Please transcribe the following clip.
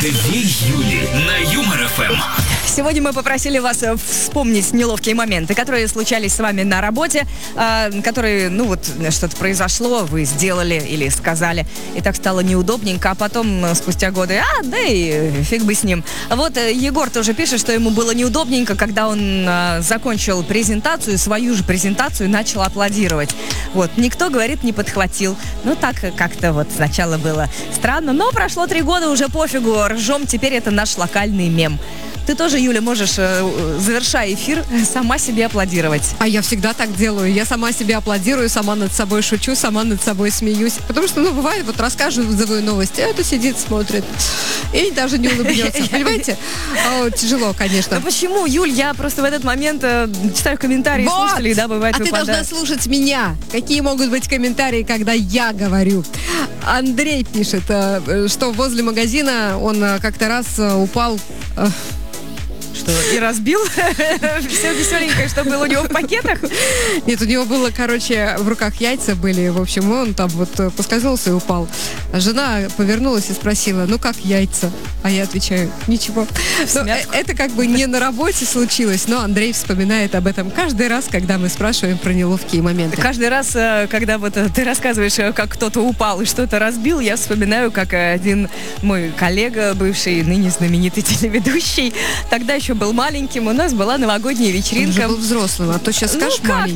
Две Юли на Юмор ФМ. Сегодня мы попросили вас вспомнить неловкие моменты, которые случались с вами на работе, которые, что-то произошло, вы сделали или сказали, и так стало неудобненько, а потом, спустя годы, да и фиг бы с ним. Вот Егор тоже пишет, что ему было неудобненько, когда он закончил презентацию, свою же презентацию, начал аплодировать. Вот, никто, говорит, не подхватил. Так как-то вот сначала было странно, но прошло 3 года, уже пофигу, ржем, теперь это наш локальный мем. Ты тоже, Юля, можешь, завершая эфир, сама себе аплодировать. А я всегда так делаю. Я сама себе аплодирую, сама над собой шучу, сама над собой смеюсь. Потому что, бывает, рассказываю новости, а это сидит, смотрит. И даже не улыбнется. Понимаете? Тяжело, конечно. Почему, Юль? Я просто в этот момент читаю комментарии слушателей, бывает, ты должна слушать меня. Какие могут быть комментарии, когда я говорю? Андрей пишет, что возле магазина он как-то раз упал... Что, и разбил все веселенькое, что было у него в пакетах? Нет, у него было, в руках яйца были, в общем, он там поскользнулся и упал. А жена повернулась и спросила, как яйца? А я отвечаю, ничего. Это не на работе случилось, но Андрей вспоминает об этом каждый раз, когда мы спрашиваем про неловкие моменты. Каждый раз, когда ты рассказываешь, как кто-то упал и что-то разбил, я вспоминаю, как один мой коллега, бывший, ныне знаменитый телеведущий, тогда еще был маленьким, у нас была новогодняя вечеринка. Он же был взрослым, а то сейчас скажешь маленький.